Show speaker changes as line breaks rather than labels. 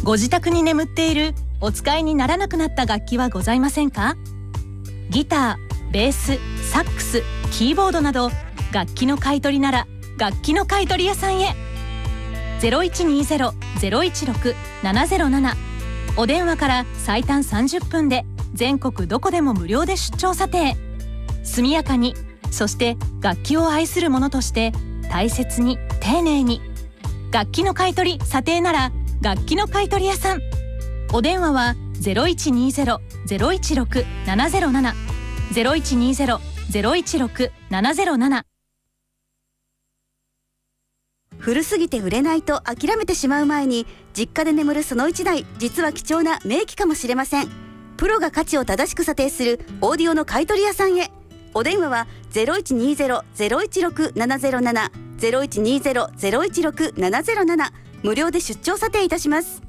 ご自宅に眠っているお使いにならなくなった楽器はございませんか？ギター、ベース、サックス、キーボードなど楽器の買い取りなら楽器の買い取り屋さんへ。 0120-016-707 お電話から最短30分で全国どこでも無料で出張査定。速やかに、そして楽器を愛する者として大切に丁寧に。楽器の買い取り査定なら楽器の買い取り屋さん。お電話は 0120-016-707 0120-016-707。
古すぎて売れないと諦めてしまう前に、実家で眠るその1台、実は貴重な名機かもしれません。プロが価値を正しく査定するオーディオの買取屋さんへ。お電話は 0120-016-707 0120-016-707 無料で出張査定いたします。